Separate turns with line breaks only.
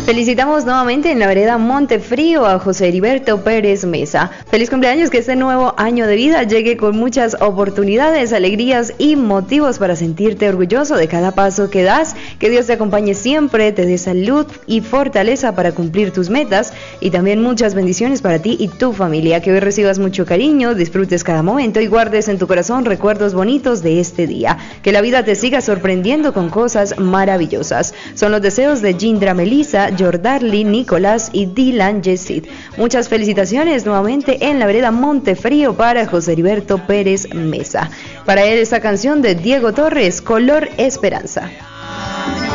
Felicitamos nuevamente en la vereda Montefrío a José Heriberto Pérez Mesa. Feliz cumpleaños, que este nuevo año de vida llegue con muchas oportunidades, alegrías y motivos para sentirte orgulloso de cada paso que das. Que Dios te acompañe siempre, te dé salud y fortaleza para cumplir tus metas y también muchas bendiciones para ti y tu familia. Que hoy recibas mucho cariño, disfrutes cada momento y guardes en tu corazón recuerdos bonitos de este día. Que la vida te siga sorprendiendo con cosas maravillosas. Son los deseos de Gindra Melissa, Jordarly, Nicolás y Dylan Yesid. Muchas felicitaciones nuevamente en la vereda Montefrío para José Heriberto Pérez Mesa. Para él esta canción de Diego Torres, Color Esperanza.